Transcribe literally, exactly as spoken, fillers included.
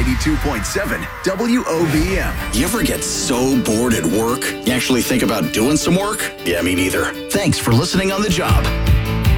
ninety-two point seven W O B M. You ever get so bored at work, you actually think about doing some work? Yeah, me neither. Thanks for listening on the job.